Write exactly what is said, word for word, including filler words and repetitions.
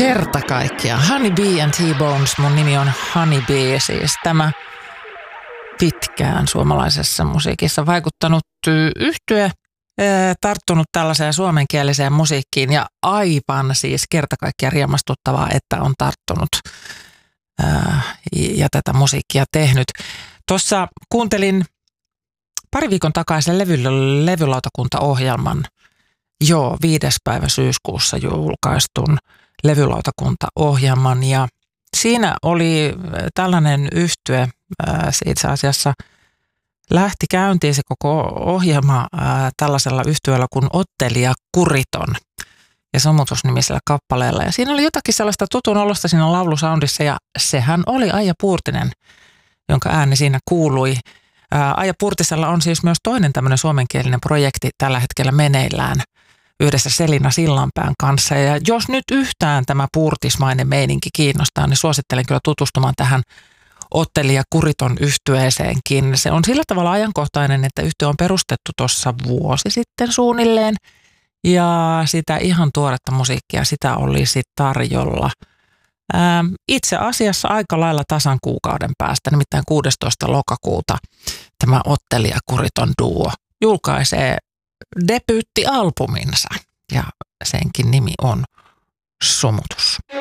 Kerta kaikkiaan. Honey Bee and T-Bones. Mun nimi on Honey Bee, siis tämä pitkään suomalaisessa musiikissa vaikuttanut yhtye, tarttunut tällaiseen suomenkieliseen musiikkiin ja aivan siis kerta kaikkiaan riemastuttavaa, että on tarttunut ja tätä musiikkia tehnyt. Tuossa kuuntelin pari viikon takaisen levy, levylautakuntaohjelman, joo, viides päivä syyskuussa julkaistun levylautakuntaohjelman ja siinä oli tällainen yhtye, itse asiassa lähti käyntiin se koko ohjelma ää, tällaisella yhtyeellä kuin Ottelija Kuriton ja Sammutusnimisellä kappaleella. Ja siinä oli jotakin sellaista tutun olosta siinä laulusoundissa ja sehän oli Aija Puurtinen, jonka ääni siinä kuului. Ää, Aija Puurtisella on siis myös toinen tämmöinen suomenkielinen projekti tällä hetkellä meneillään yhdessä Selina Sillanpään kanssa. Ja jos nyt yhtään tämä puurtismainen meininki kiinnostaa, niin suosittelen kyllä tutustumaan tähän Ottelija Kuriton yhtyeeseenkin. Se on sillä tavalla ajankohtainen, että yhtye on perustettu tuossa vuosi sitten suunnilleen. Ja sitä ihan tuoretta musiikkia, sitä olisi tarjolla ää, itse asiassa aika lailla tasan kuukauden päästä, nimittäin kuudestoista lokakuuta tämä Ottelija Kuriton duo julkaisee debyyttialbuminsa ja senkin nimi on Sumutus.